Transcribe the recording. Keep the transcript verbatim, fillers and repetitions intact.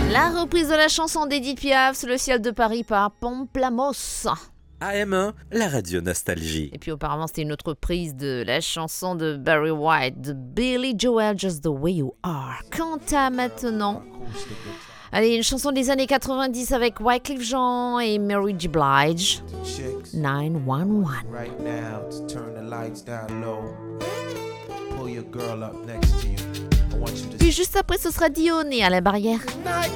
La reprise de la chanson d'Edith Piaf sous le ciel de Paris par Pamplamos. A M un, la radio nostalgie. Et puis auparavant, c'était une autre prise de la chanson de Barry White, de Billy Joel, Just the Way You Are. Quant à maintenant, allez, une chanson des années quatre-vingt-dix avec Wyclef Jean et Mary J. Blige, neuf un un. Right now, to turn the lights down low. Pull your girl up next to you. I want you to Puis juste après, ce sera Dionne à la barrière. night